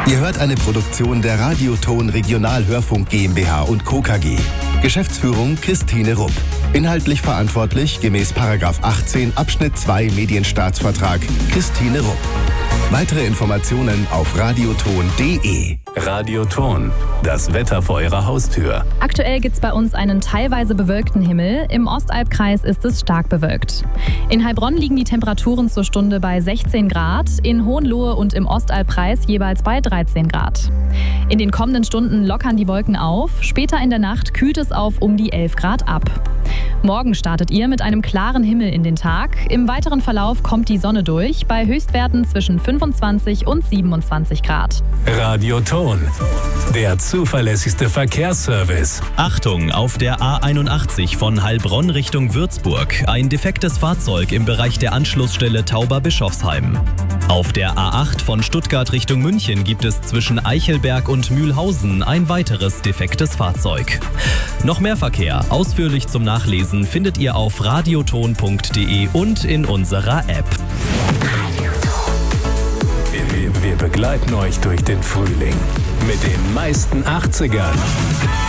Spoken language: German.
Ihr hört eine Produktion der Radioton Regionalhörfunk GmbH und Co. KG. Geschäftsführung Christine Rupp. Inhaltlich verantwortlich gemäß § 18 Abschnitt 2 Medienstaatsvertrag Christine Rupp. Weitere Informationen auf radioton.de. Radioton, das Wetter vor Ihrer Haustür. Aktuell gibt es bei uns einen teilweise bewölkten Himmel. Im Ostalbkreis ist es stark bewölkt. In Heilbronn liegen die Temperaturen zur Stunde bei 16 Grad, in Hohenlohe und im Ostalbkreis jeweils bei 13 Grad. In den kommenden Stunden lockern die Wolken auf. Später in der Nacht kühlt es auf um die 11 Grad ab. Morgen startet ihr mit einem klaren Himmel in den Tag. Im weiteren Verlauf kommt die Sonne durch, bei Höchstwerten zwischen 25 und 27 Grad. Radioton, der zuverlässigste Verkehrsservice. Achtung, auf der A81 von Heilbronn Richtung Würzburg. Ein defektes Fahrzeug im Bereich der Anschlussstelle Tauber-Bischofsheim. Auf der A8 von Stuttgart Richtung München gibt es zwischen Eichelberg und Mühlhausen ein weiteres defektes Fahrzeug. Noch mehr Verkehr, ausführlich zum Nachlesen, findet ihr auf radioton.de und in unserer App. Wir begleiten euch durch den Frühling mit den meisten 80ern.